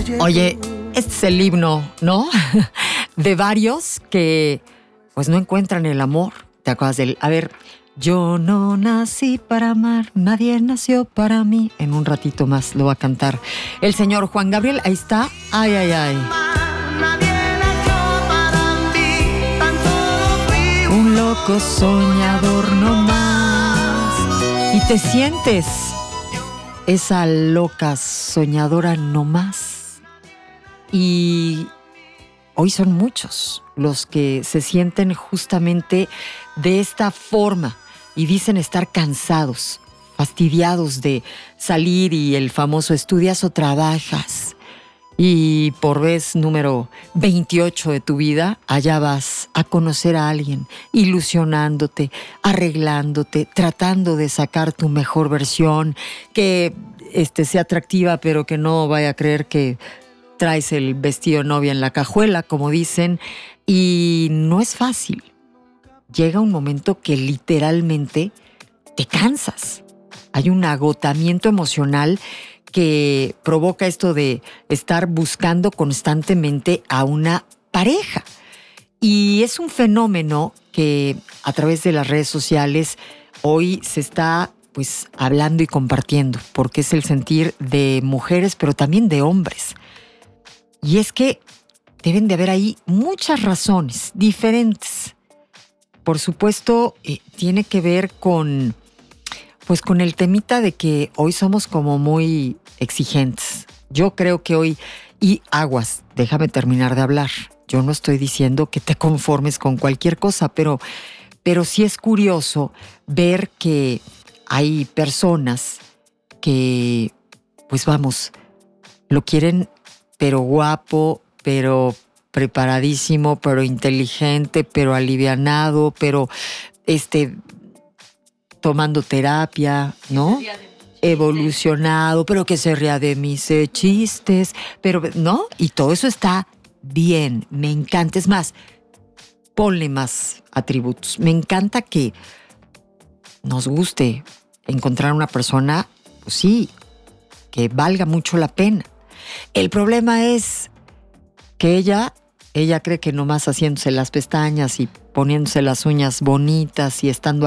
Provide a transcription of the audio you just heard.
Oye, este es el himno, ¿no? De varios que pues no encuentran el amor. ¿Te acuerdas del? A ver, yo no nací para amar, nadie nació para mí. En un ratito más lo va a cantar el señor Juan Gabriel. Ahí está. Ay, ay, ay. Un loco soñador no más. Y te sientes esa loca soñadora no más. Y hoy son muchos los que se sienten justamente de esta forma y dicen estar cansados, fastidiados de salir y el famoso estudias o trabajas. Y por vez número 28 de tu vida, allá vas a conocer a alguien, ilusionándote, arreglándote, tratando de sacar tu mejor versión, que sea atractiva, pero que no vaya a creer que traes el vestido de novia en la cajuela, como dicen, y no es fácil. Llega un momento que literalmente te cansas. Hay un agotamiento emocional que provoca esto de estar buscando constantemente a una pareja. Y es un fenómeno que a través de las redes sociales hoy se está pues hablando y compartiendo, porque es el sentir de mujeres, pero también de hombres. Y es que deben de haber ahí muchas razones diferentes. Por supuesto, tiene que ver con el temita de que hoy somos como muy exigentes. Yo creo que hoy, y aguas, déjame terminar de hablar. Yo no estoy diciendo que te conformes con cualquier cosa, pero sí es curioso ver que hay personas que, pues vamos, lo quieren pero guapo, pero preparadísimo, pero inteligente, pero alivianado, pero tomando terapia, ¿no? Evolucionado, pero que se ría de mis chistes, pero, ¿no? Y todo eso está bien, me encanta. Es más, ponle más atributos. Me encanta que nos guste encontrar una persona, pues sí, que valga mucho la pena. El problema es que ella cree que nomás haciéndose las pestañas y poniéndose las uñas bonitas y estando